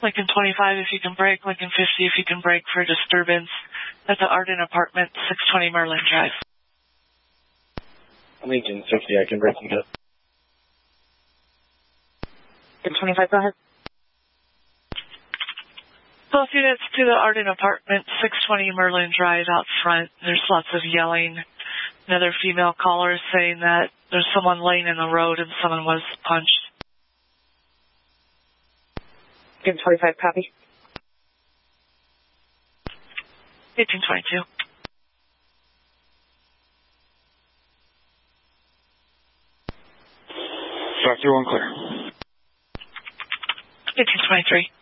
Lincoln 25 if you can break, Lincoln 50 if you can break for disturbance at the Arden Apartment, 620 Merlin Drive. Lincoln 50, I can break you good. Lincoln 25, go ahead. Both units to the Arden Apartment, 620 Merlin Drive out front. There's lots of yelling. Another female caller is saying that there's someone laying in the road and someone was punched. Lincoln 25, copy. 1822. 531 clear. 1823.